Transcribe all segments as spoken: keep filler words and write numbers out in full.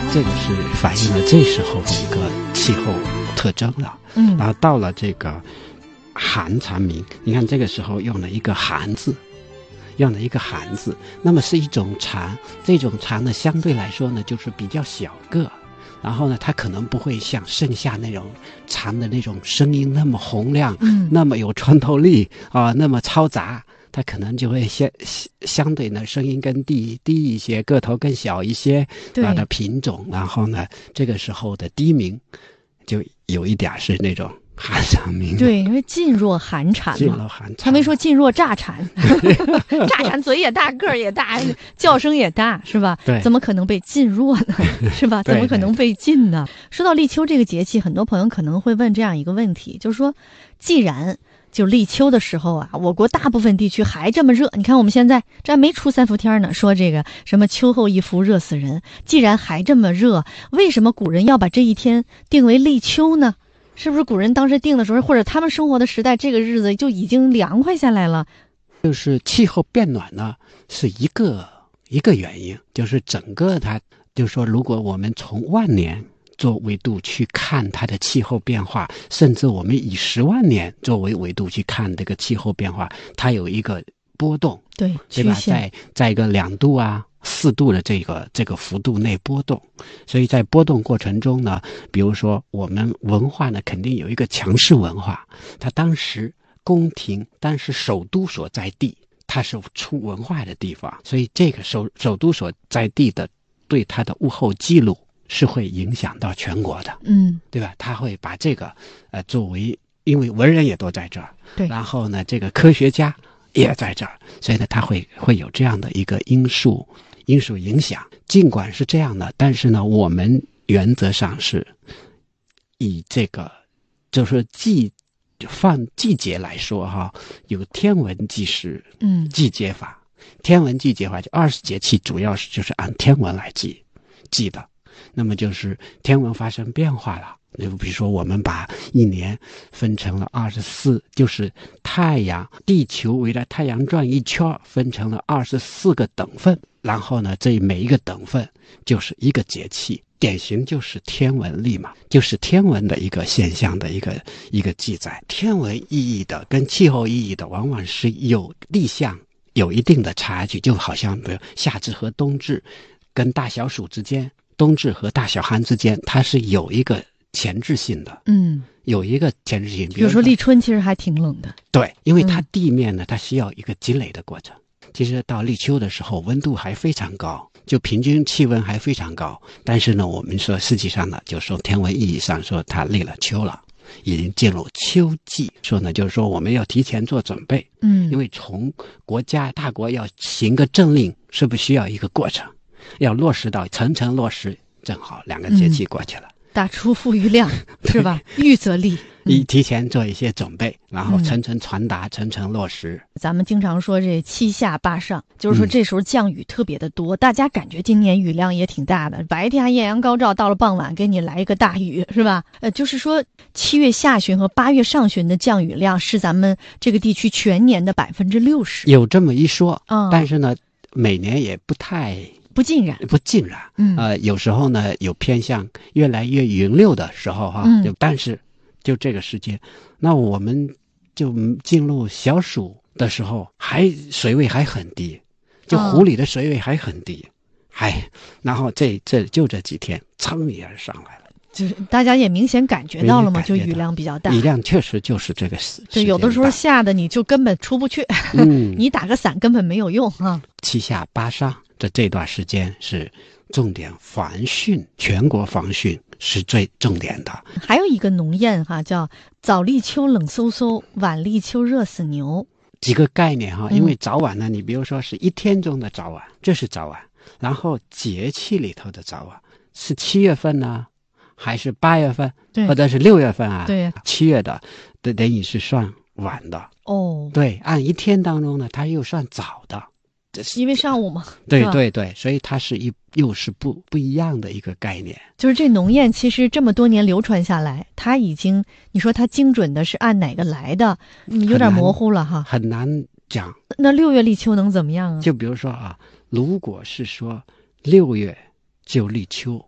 这个是反映了这时候的一个气候特征了。 嗯， 然后到了这个寒蝉鸣，你看这个时候用了一个寒字，用了一个寒字，那么是一种蝉，这种蝉呢相对来说呢就是比较小个，然后呢它可能不会像盛夏那种蝉的那种声音那么洪亮， 嗯， 那么有穿透力啊、呃，那么嘈杂，它可能就会相相对呢声音更低低一些，个头更小一些它的品种，然后呢这个时候的低鸣就有一点是那种寒蝉鸣。 对，因为噤若寒蝉嘛， 噤若寒蝉， 他没说噤若乍蝉，乍蝉嘴也大，个儿也大，叫声也大，是吧？ 对， 怎么可能被噤若呢？是吧？怎么可能被噤呢？说到立秋这个节气，很多朋友可能会问这样一个问题，就是说，既然就立秋的时候啊，我国大部分地区还这么热，你看我们现在这还没出三伏天呢，说这个什么秋后一伏热死人，既然还这么热，为什么古人要把这一天定为立秋呢？是不是古人当时定的时候，或者他们生活的时代，这个日子就已经凉快下来了？ 就是气候变暖呢，是一个一个原因，就是整个它，就是说，如果我们从万年做维度去看它的气候变化，甚至我们以十万年作为维度去看这个气候变化，它有一个波动， 对， 对吧？在在一个两度啊。四度的这个这个幅度内波动，所以在波动过程中呢，比如说我们文化呢，肯定有一个强势文化，它当时宫廷，但是首都所在地，它是出文化的地方，所以这个首首都所在地的对它的物候记录是会影响到全国的， 嗯， 对吧？他会把这个呃作为，因为文人也都在这儿， 对， 然后呢，这个科学家也在这儿，所以呢，他会会有这样的一个因素。因素影响，尽管是这样的，但是呢，我们原则上是以这个就是季放季节来说哈，有天文纪时， 嗯， 季节法，天文季节法就二十节气，主要是就是按天文来记记的。那么就是天文发生变化了，就比如说我们把一年分成了二十四，就是太阳地球围着太阳转一圈，分成了二十四个等份，然后呢这每一个等份就是一个节气，典型就是天文历嘛，就是天文的一个现象的一个一个记载。天文意义的跟气候意义的往往是有立项有一定的差距，就好像比如夏至和冬至跟大小暑之间，冬至和大小寒之间，它是有一个前置性的， 嗯， 有一个前置性。 比如说立春其实还挺冷的， 对，因为它地面呢，它需要一个积累的过程。其实到立秋的时候，温度还非常高，就平均气温还非常高。但是呢，我们说实际上呢，就说天文意义上说，它立了秋了，已经进入秋季。说呢，就是说我们要提前做准备， 嗯， 因为从国家大国要行个政令，是不是需要一个过程？要落实到层层落实，正好两个节气过去了。嗯、 大出乎于量，是吧？预则立， 你提前做一些准备，然后层层传达，层层落实。 咱们经常说这七下八上，就是说这时候降雨特别的多，嗯、大家感觉今年雨量也挺大的。白天还艳阳高照，到了傍晚给你来一个大雨，是吧？呃，就是说七月下旬和八月上旬的降雨量是咱们这个地区全年的百分之六十。 有这么一说， 嗯， 但是呢，每年也不太。 不尽然， 不尽然， 嗯， 呃，有时候呢有偏向越来越云溜的时候哈， 嗯、 就但是就这个时间，那我们就进入小暑的时候，还水位还很低，就湖里的水位还很低，还、哦、然后这这就这几天噌一下上来了。 就是大家也明显感觉到了嘛，就雨量比较大， 雨量确实就是这个时， 就有的时候下的你就根本出不去，嗯、你打个伞根本没有用啊。 七下八上。这这段时间是重点防汛，全国防汛是最重点的。 还有一个农谚哈，叫早立秋冷飕飕，晚立秋热死牛。 几个概念哈，因为早晚呢，嗯、你比如说是一天中的早晚，这是早晚，然后节气里头的早晚是七月份呢，还是八月份，或者是六月份啊？ 对， 七月的，等等于是算晚的哦。 对，按一天当中呢，它又算早的。 因为上午嘛， 对对对，所以它是一又是不不一样的一个概念。 就是这农谚其实这么多年流传下来，它已经你说它精准的是按哪个来的，有点模糊了哈， 很难讲。 那六月立秋能怎么样啊？ 就比如说啊，如果是说六月就立秋，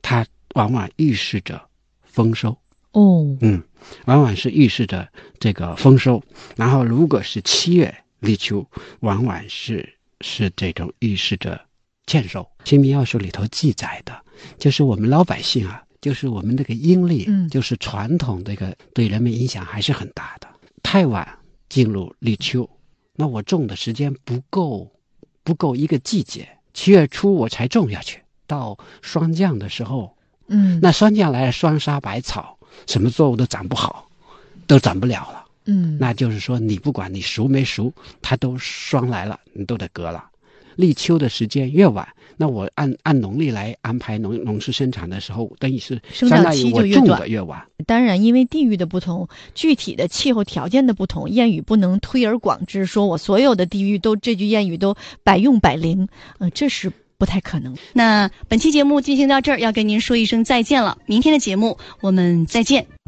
它往往预示着丰收。 哦， 嗯，往往是预示着这个丰收。然后如果是七月立秋，往往是是这种预示着欠收。清明要术里头记载的，就是我们老百姓啊，就是我们这个阴历， 嗯， 就是传统这个对人们影响还是很大的。太晚进入立秋，那我种的时间不够，不够一个季节。七月初我才种下去，到霜降的时候， 嗯， 那霜降来了，霜杀百草，什么作物都长不好，都长不了了。 嗯， 那就是说，你不管你熟没熟，它都霜来了，你都得割了。立秋的时间越晚，那我按按农历来安排农农事生产的时候，等于是生长期就越短， 相当于我种的越晚。 当然，因为地域的不同，具体的气候条件的不同，谚语不能推而广之，说我所有的地域都这句谚语都百用百灵，呃，这是不太可能。 那本期节目进行到这儿，要跟您说一声再见了。明天的节目我们再见。